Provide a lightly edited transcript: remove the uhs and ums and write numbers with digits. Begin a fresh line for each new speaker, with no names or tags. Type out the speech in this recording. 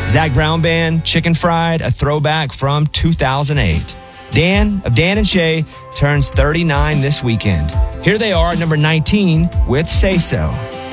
Zac Brown Band, Chicken Fried, a throwback from 2008. Dan of Dan and Shay turns 39 this weekend. Here they are at number 19 with Say So.